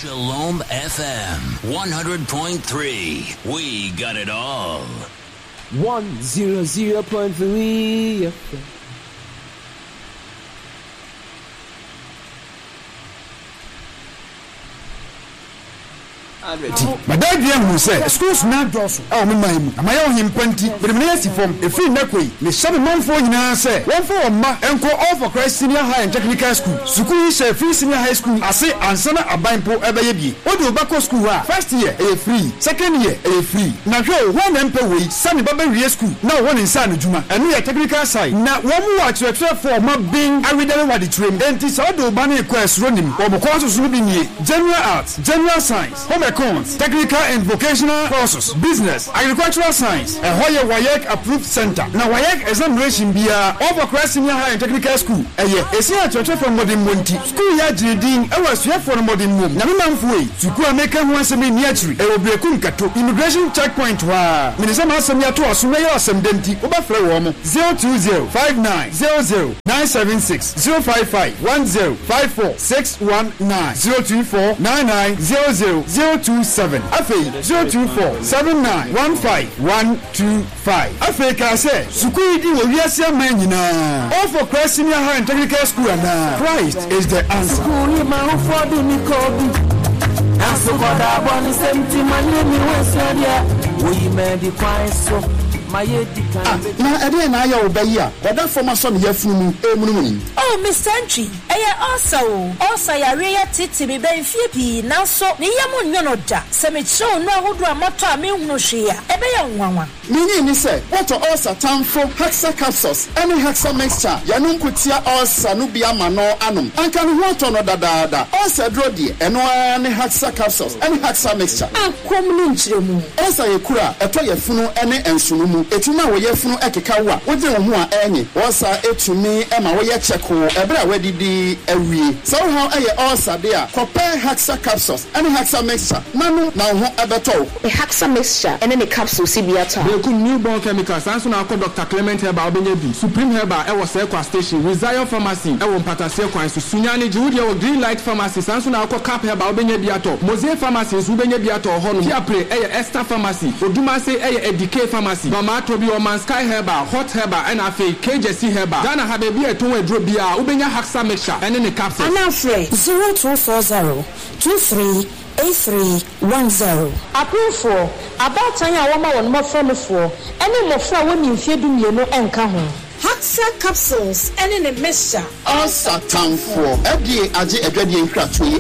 Shalom FM 100.3. We got it all. 100.3 FM. My dad who said schools now draws our mind. My own him 20, but the ministry from a free neckway. The 7 months for you say 1 for ma and go all for Christ Senior High and Technical School. Sukuu is a free senior high school. I say answer a bimpo ebayebi. What do Bako school? First year a free, second year a free. Now show one employee, Sunny Baba School. Now one in San Juma and we are technical side. Now one more to extra for my being I read what the train. Dentist auto banning quest running or courses rubbing general arts, general science, home accounts, technical and vocational courses, business, agricultural science, and Hoya WAEC approved center. Now WAEC examination be over Christ Senior High and Technical School. A senior church from Modern Monty. School ya Jidin, I was here for a modern room. Naman to go and make one semi neatry. It will be a kunkato immigration checkpoint. Wa Minisama Samia to us, Mayor Samdenti, Overflow 020-5900-976 055-1054-619 024-9900-027 Afe 024-7915-125 Afe ka say Sukuu di wo wiase amanyina all for Christ Senior High and Technical School and Christ is the answer. Sukuu ma ho for di mi kobi aso koda boni semti manye mi wesadia we me di kwaiso na ede na ya obayi a oda former son ya funu emunumuni. Oh Mr. Entry also ya reya titi be benfie pi na so ne yam nyono da se me show no ahodo amato a me hunu hwe a ebe ya nwanwa minyi ni se what also time for hexa capsules any hexa mixture ya no nkotia also no bia ma no anom anka no ho to no dadaada also drodi eno ne hexa capsules any hexa mixture akom ni nchiremu also ye kura eto ye funu ene ensunumu etuma wo ye funu ekeka wo a wode wo ho a enye also etumi ema wo ye cheko ebra wadidi awie so how aye also there compare hexa capsules any hexa mixture nanu na ho ebeto a hexa mixture ene ne capsules biata they could newborn chemicals and so now call Dr. Clement Herbal Obenyebi Supreme Herbal e was Equa Station with Zion Pharmacy e won Patasio Kwan so Sunyani Judia o Green Light Pharmacy and so now call Cap Herbal Obenyebi ato Mosaic Pharmacy Obenyebi ato hono Tia Play e Esther Pharmacy Oduma say e DK Pharmacy Mama Tobi o Man Sky Herbal Hot Herbal and afi KJC Herbal Ghana have be a ton edro bia Obenya Haxa mixture and in the capsule and afre 0240 238310 approve for about time I want one more from for any more from when you fear do no enka ho Haxa capsules and in a mixture all satan for FDA aje edwade nkratwe